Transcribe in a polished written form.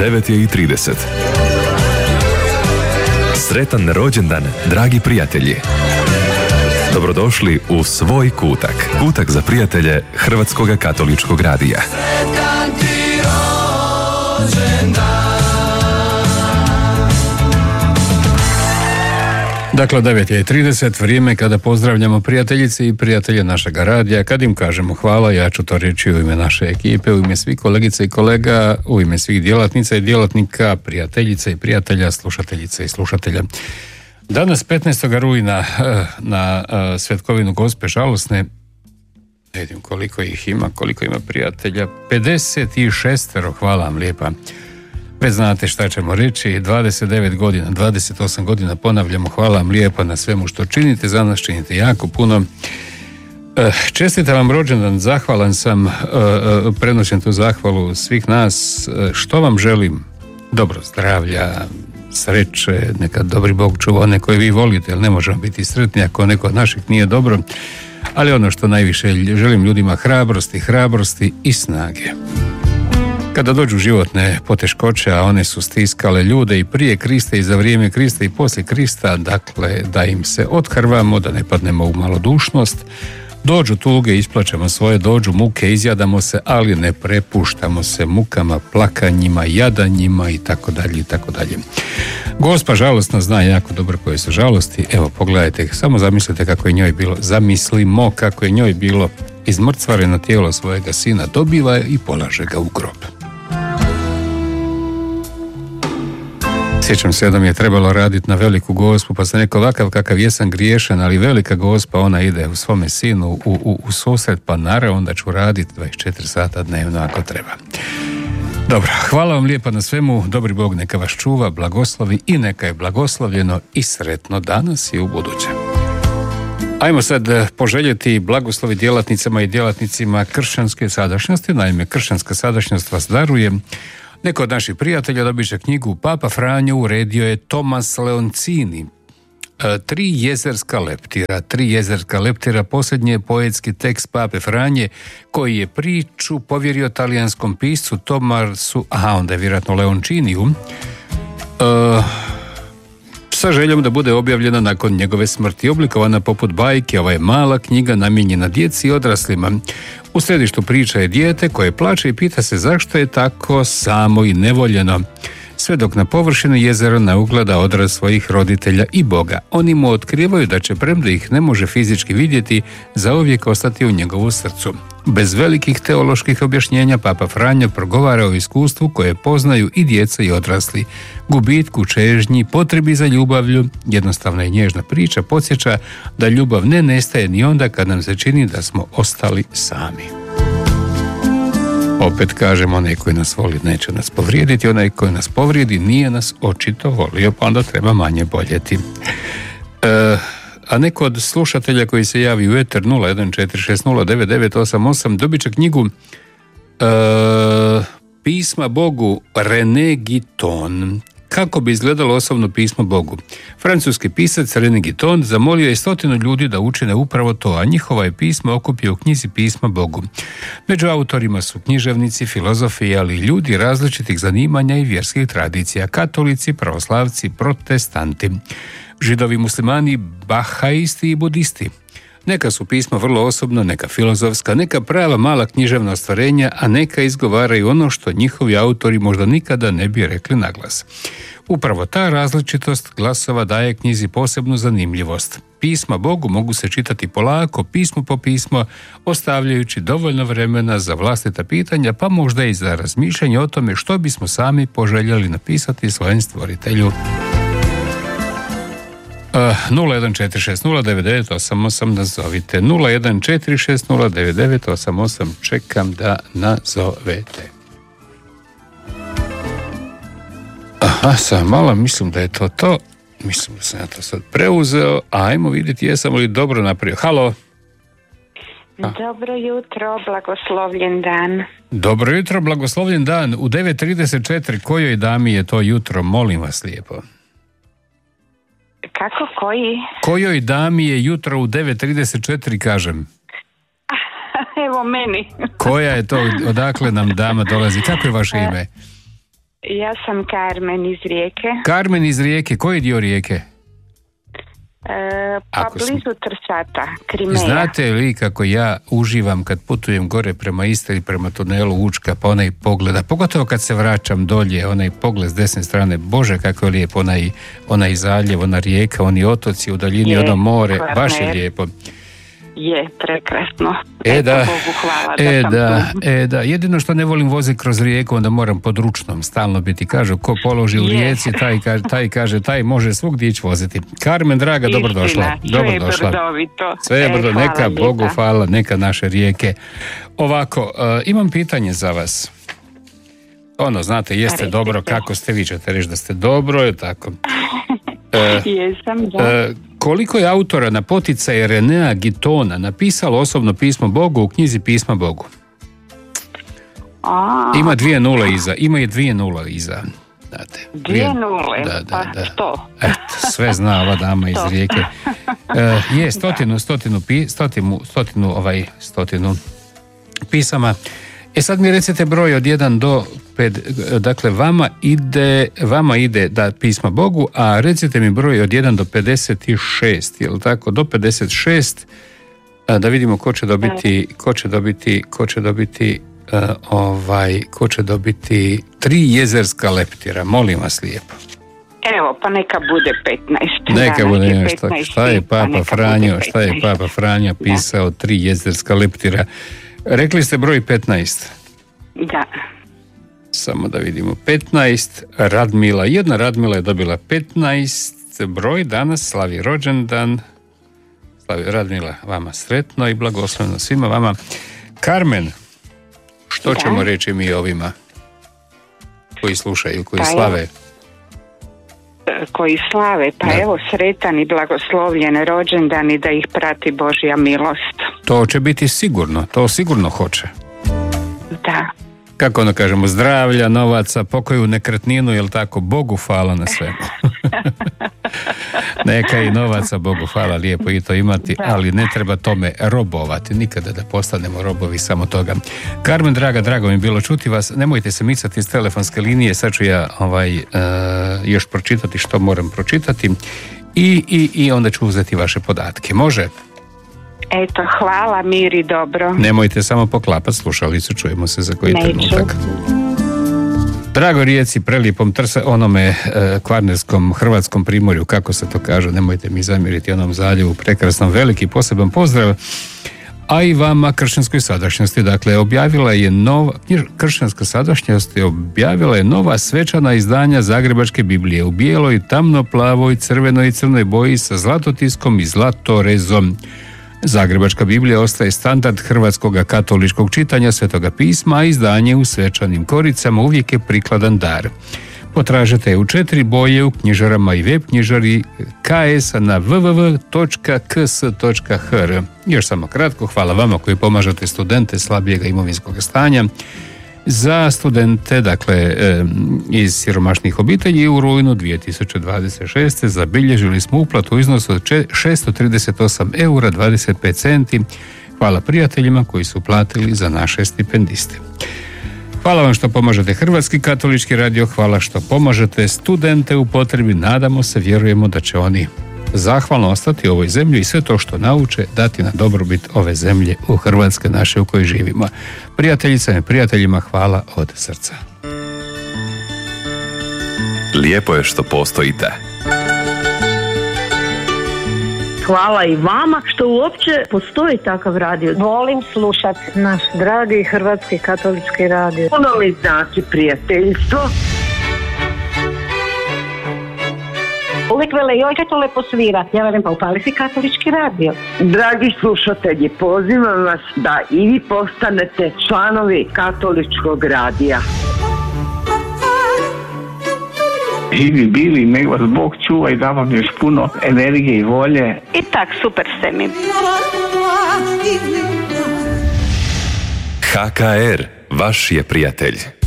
9:30. Sretan rođendan, dragi prijatelji. Dobrodošli u svoj kutak. Kutak za prijatelje Hrvatskog katoličkog radija. Sretan ti rođendan. Dakle, 9:30, vrijeme kada pozdravljamo prijateljice i prijatelje našega radija. Kad im kažemo hvala, ja ću to reći u ime naše ekipe, u ime svih kolegica i kolega, u ime svih djelatnica i djelatnika, prijateljica i prijatelja, slušateljica i slušatelja. Danas, 15. rujna, na Svetkovinu Gospe žalosne, ne vidim koliko ima prijatelja, 56, hvala vam lijepa. Već znate šta ćemo reći, 29 godina, 28 godina ponavljamo, hvala vam lijepa na svemu što činite, za nas činite jako puno. Čestitam vam rođendan, zahvalan sam, prenosim tu zahvalu svih nas, što vam želim? Dobro zdravlja, sreće, neka dobri Bog čuva one koje vi volite, jer ne možemo biti sretni ako neko od naših nije dobro, ali ono što najviše želim ljudima, hrabrosti i snage. Kada dođu životne poteškoće, a one su stiskale ljude i prije Krista i za vrijeme Krista i poslije Krista, dakle da im se othrvamo, da ne padnemo u malodušnost, dođu tuge, isplaćemo svoje, dođu muke, izjadamo se, ali ne prepuštamo se mukama, plakanjima, jadanjima i tako dalje. Gospa žalostna zna jako dobro koje su žalosti. Evo, pogledajte, samo zamislite kako je njoj bilo, zamislimo kako je njoj bilo, izmrcvareno tijelo svojega sina dobiva i polaže ga u grob. Sjećam se da mi je trebalo raditi na veliku gospu, pa sam rekao ovakav kakav jesam griješan, ali velika gospa, ona ide u svome sinu u susret, pa naravno onda ću raditi 24 sata dnevno ako treba. Dobro, hvala vam lijepa na svemu, dobri Bog neka vas čuva, blagoslovi i neka je blagoslovljeno i sretno danas i u buduće. Ajmo sad poželjeti blagoslovi djelatnicama i djelatnicima kršćanske sadašnjosti. Naime, kršćanska sadašnjost vas daruje. Neko od naših prijatelja dobit će knjigu Papa Franjo uredio je Tomas Leoncini. Tri jezerska leptira, posljednji je poetski tekst Pape Franje, koji je priču povjerio talijanskom piscu Tomasu, onda je vjerojatno Leonciniju, sa željom da bude objavljena nakon njegove smrti. Oblikovana poput bajke, ova je mala knjiga namijenjena djeci i odraslima. U središtu priča je dijete koje plače i pita se zašto je tako samo i nevoljeno. Sve dok na površini jezera ne ugleda odraz svojih roditelja i Boga. Oni mu otkrivaju da će, premda ih ne može fizički vidjeti, zauvijek ostati u njegovu srcu. Bez velikih teoloških objašnjenja Papa Franjo progovara o iskustvu koje poznaju i djeca i odrasli. Gubitku, čežnji, potrebi za ljubavlju. Jednostavna i nježna priča podsjeća da ljubav ne nestaje ni onda kad nam se čini da smo ostali sami. Opet kažem, onaj koji nas voli neće nas povrijediti, onaj koji nas povrijedi nije nas očito volio, pa onda treba manje boljeti. A neko od slušatelja koji se javi u eter 014609988 dobit će knjigu Pisma Bogu René Guiton. Kako bi izgledalo osobno pismo Bogu? Francuski pisac René Guiton zamolio je 100 ljudi da učine upravo to, a njihova je pisma okupio u knjizi Pisma Bogu. Među autorima su književnici, filozofi, ali i ljudi različitih zanimanja i vjerskih tradicija, katolici, pravoslavci, protestanti, židovi, muslimani, bahaisti i budisti. Neka su pisma vrlo osobna, neka filozofska, neka prava mala književna ostvarenja, a neka izgovaraju ono što njihovi autori možda nikada ne bi rekli naglas. Upravo ta različitost glasova daje knjizi posebnu zanimljivost. Pisma Bogu mogu se čitati polako, pismo po pismo, ostavljajući dovoljno vremena za vlastita pitanja, pa možda i za razmišljanje o tome što bismo sami poželjeli napisati svojem stvoritelju. 014609988 nazovite. 014609988 čekam da nazovete. Sam malo, mislim da je to. Mislim da sam ja to sad preuzeo. Ajmo vidjeti jesam li dobro napravio. Halo? Dobro jutro, blagoslovljen dan. Dobro jutro, blagoslovljen dan. U 9:34 kojoj dami je to jutro, molim vas lijepo? Kako, koji? Kojoj dami je jutro u 9:34, kažem? Evo meni. Koja je to, odakle nam dama dolazi? Kako je vaše ime? Ja sam Karmen iz Rijeke. Karmen iz Rijeke, koji dio Rijeke? Pa blizu Trsata, Krimeja. Znate li kako ja uživam kad putujem gore prema Istri, prema tunelu Učka, pa onaj pogleda, pogotovo kad se vraćam dolje, onaj pogled s desne strane, Bože kako je lijep, onaj zaljev, ona rijeka, oni otoci u daljini, ono more, baš je lijepo. Je, prekrasno. Bogu hvala da. Jedino što ne volim voziti kroz rijeku, onda moram pod ručnom stalno biti. Kažu, ko položi u rijeci, taj može svugdje ići voziti. Karmen, draga, dobrodošla. Sve je brdo, neka lijepa. Bogu hvala, neka naše rijeke. Ovako, imam pitanje za vas. Znate, jeste dobro, kako ste, vi ćete reći da ste dobro, je tako? Jesam, da. Koliko je autora na poticaj Renea Gitona napisalo osobno pismo Bogu u knjizi Pisma Bogu? Ima 2 nule iza. Ima i 2 nule iza. Znate, 2 nule? Da. Što? Eto, sve zna ova dama iz Rijeke. Je, stotinu pisama. Sad mi recite broj od 1 do 5, dakle vama ide da pisma Bogu, a recite mi broj od 1 do 56, jel tako, do 56, da vidimo ko će dobiti 3 jezerska leptira, molim vas lijepo. Evo, pa neka bude 15. Neka bude nešto. Šta je Papa Franjo pisao 3 jezerska leptira? Rekli ste broj 15. Da. Samo da vidimo. 15. Radmila. Jedna Radmila je dobila 15. broj. Danas slavi rođendan. Slavi Radmila, vama sretno i blagoslovno svima vama. Karmen, što ćemo reći mi ovima koji slušaju, koji slave? Koji slave, evo sretan i blagoslovljen rođendan i da ih prati Božja milost. To će biti sigurno, to sigurno hoće. Da. Kako kažemo, zdravlja, novaca, pokoju nekretninu, jel tako, Bogu hvala na svemu. Neka i novaca, Bogu hvala, lijepo i to imati, ali ne treba tome robovati, nikada da postanemo robovi samo toga. Karmen, drago mi je bilo čuti vas, nemojte se micati iz telefonske linije, sad ću ja još pročitati što moram pročitati i onda ću uzeti vaše podatke. Može? Eto, hvala, mir i dobro. Nemojte samo poklapati slušalicu, čujemo se za koji trenutak. Drago Rijeci, prelijepom onome kvarnerskom hrvatskom primorju, kako se to kaže, nemojte mi zamjeriti, onom zaljevu prekrasnom, veliki poseban pozdrav, a i vama Kršćanskoj sadašnjosti. Dakle, Kršćanska sadašnjost objavila je nova svečana izdanja Zagrebačke Biblije u bijeloj, tamno-plavoj, crvenoj i crnoj boji sa zlatotiskom i zlatorezom. Zagrebačka Biblija ostaje standard hrvatskog katoličkog čitanja Svetoga pisma, a izdanje u svečanim koricama uvijek je prikladan dar. Potražite je u 4 boje u knjižarama i web knjižari KS na www.ks.hr. Još samo kratko, hvala vama koji pomažete studente slabijega imovinskog stanja. Za studente, dakle, iz siromašnih obitelji u rujnu 2026. zabilježili smo uplatu u iznosu od 638,25 €. Hvala prijateljima koji su platili za naše stipendiste. Hvala vam što pomažete Hrvatski katolički radio, hvala što pomažete studente u potrebi, nadamo se, vjerujemo da će oni zahvalno ostati u ovoj zemlji i sve to što nauče dati na dobrobit ove zemlje u Hrvatske naše u kojoj živimo. Prijateljicama i prijateljima, hvala od srca. Lijepo je što postojite. Hvala i vama što uopće postoji takav radio. Volim slušati naš dragi Hrvatski katolički radio. Puno mi znači prijateljstvo. Uvijek vele, joj kako lepo svira. Ja velim, pa upali si katolički radio. Dragi slušatelji, pozivam vas da i vi postanete članovi katoličkog radija. Živi bili, nek vas Bog čuva i da vam još puno energije i volje. I tak, super ste mi. HKR, vaš je prijatelj.